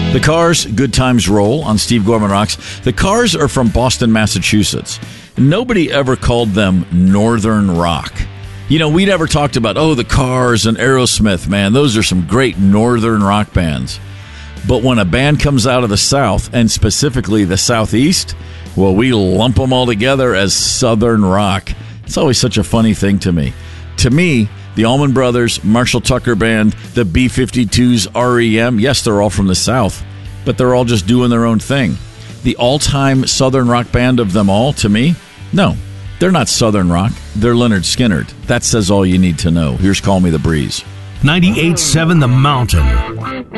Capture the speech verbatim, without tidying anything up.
The Cars, Good Times Roll on Steve Gorman Rocks. The Cars are from Boston, Massachusetts. Nobody ever called them Northern Rock. You know, we never talked about, oh, the Cars and Aerosmith, man. Those are some great Northern rock bands. But when a band comes out of the South, and specifically the Southeast, well, we lump them all together as Southern rock. It's always such a funny thing to me. To me, the Allman Brothers, Marshall Tucker Band, the B fifty-twos, R E M, yes, they're all from the South, but they're all just doing their own thing. The all-time Southern rock band of them all, to me, no, they're not Southern rock. They're Lynyrd Skynyrd. That says all you need to know. Here's Call Me the Breeze. ninety-eight point seven The Mountain.